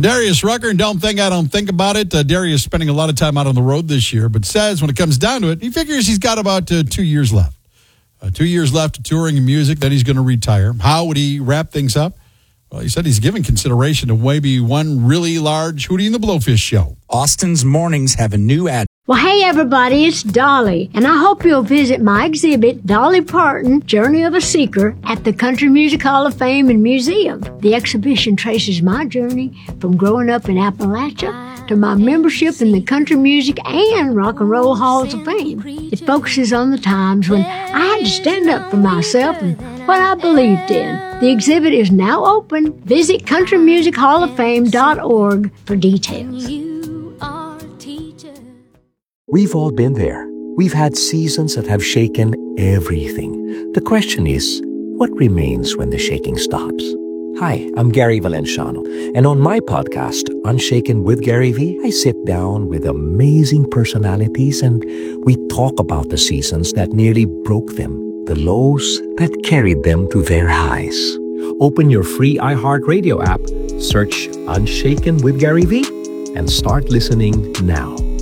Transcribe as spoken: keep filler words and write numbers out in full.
Darius Rucker, and don't think I don't think about it. Uh, Darius is spending a lot of time out on the road this year, but says when it comes down to it, he figures he's got about uh, two years left. Uh, two years left of touring and music, then he's going to retire. How would he wrap things up? Well, he said he's giving consideration to maybe one really large Hootie and the Blowfish show. Austin's Mornings have a new ad. Well, hey, everybody, it's Dolly, and I hope you'll visit my exhibit, Dolly Parton, Journey of a Seeker, at the Country Music Hall of Fame and Museum. The exhibition traces my journey from growing up in Appalachia to my membership in the Country Music and Rock and Roll Halls of Fame. It focuses on the times when I had to stand up for myself and what I believed in. The exhibit is now open. Visit country music hall of fame dot org for details. We've all been there. We've had seasons that have shaken everything. The question is, what remains when the shaking stops? Hi, I'm Gary Valenciano, and on my podcast, Unshaken with Gary V, I sit down with amazing personalities and we talk about the seasons that nearly broke them, the lows that carried them to their highs. Open your free iHeartRadio app, search Unshaken with Gary V, and start listening now.